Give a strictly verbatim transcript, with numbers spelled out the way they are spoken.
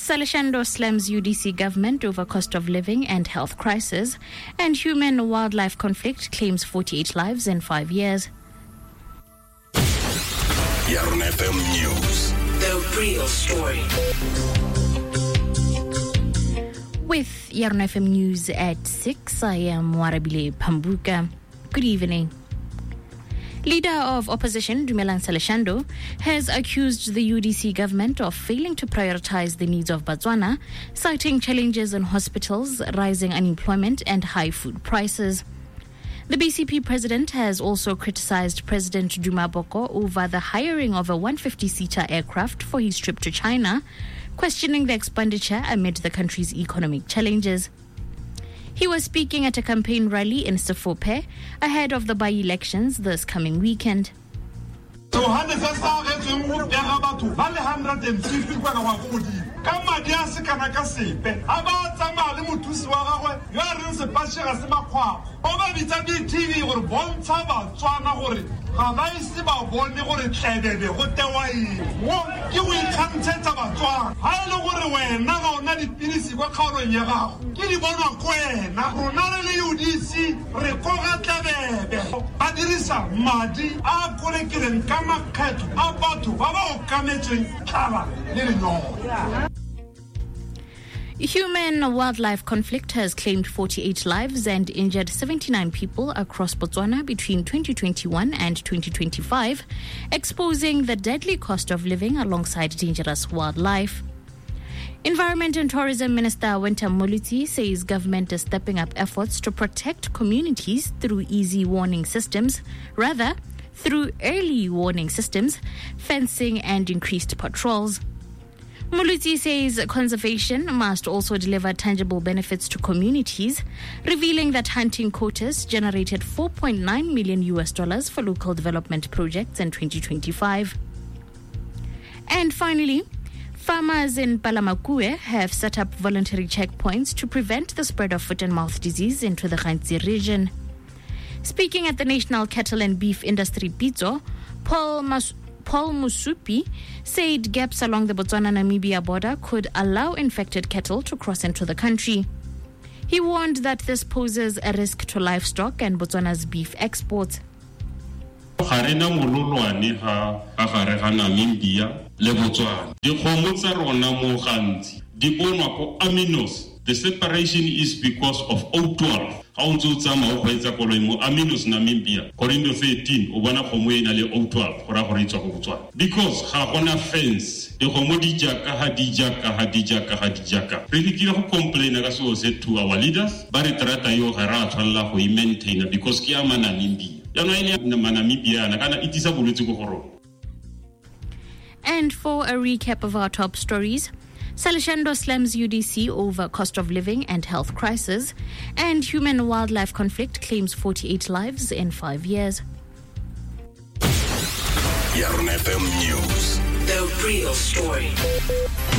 Salashando slams U D C government over cost of living and health crisis, and human-wildlife conflict claims forty-eight lives in five years. Yarn F M News. The real story. With Yarn F M News at six, I am Warabile Pambuka. Good evening. Leader of opposition Dumelang Salashando has accused the U D C government of failing to prioritize the needs of Botswana, citing challenges in hospitals, rising unemployment and high food prices. The B C P president has also criticized President Duma Boko over the hiring of a one hundred fifty seater aircraft for his trip to China, questioning the expenditure amid the country's economic challenges. He was speaking at a campaign rally in Sefope ahead of the by-elections this coming weekend. So one hundred fifty ka madi a se kana ka sepe a ba tsamaya le mothusi wa gagwe yo a reng sepatšhega se makgwakgo o ba bitsa di-T V gore bontsha Batswana gore ga ba ise ba bone gore tlebebe go tewa eng mo ke go ikgantshetsa Batswana ga e le gore wena ga ona dipilisi kwa kgaolong ya gago ke di bonwa ko wena rona re le U D C re koga tlebebe ba dirisa madi a kolekeleng ka makgetho a batho ba ba okametsweng tlhaba le lenyoro. Human-wildlife conflict has claimed forty-eight lives and injured seventy-nine people across Botswana between twenty twenty-one and twenty twenty-five, exposing the deadly cost of living alongside dangerous wildlife. Environment and Tourism Minister Wenta Moluti says government is stepping up efforts to protect communities through easy warning systems, rather through early warning systems, fencing and increased patrols. Moluti says conservation must also deliver tangible benefits to communities, revealing that hunting quotas generated four point nine million U S dollars for local development projects in twenty twenty-five. And finally, farmers in Palamakue have set up voluntary checkpoints to prevent the spread of foot and mouth disease into the Gantsi region. Speaking at the National Cattle and Beef Industry Pitso, Paul Mas Paul Musupi said gaps along the Botswana-Namibia border could allow infected cattle to cross into the country. He warned that this poses a risk to livestock and Botswana's beef exports. Harena mololwane ha gare ga Namibia le Botswana. Dikgomo tsa rona mo gantsi di bonwa ko aminos. The separation is because of O twelve. How to tsama o kgweetsa koloi mo aminos Namibia. Korindo thirteen o bona kgomo ena le O twelve gora gore itswa go Botswana. Because ga gona fence. Dikgomo di jaka ha di jaka ha di jaka ha di jaka. Re dikile go complain ka so se to our leaders ba re trata yo ga ra tshwalla go I maintain because ke ama Namibia. Yana ile na Namibia na kana itisa bolwetse go goro. And for a recap of our top stories, Salashando slams U D C over cost of living and health crisis, and human-wildlife conflict claims forty-eight lives in five years. Yarn F M News. The real story.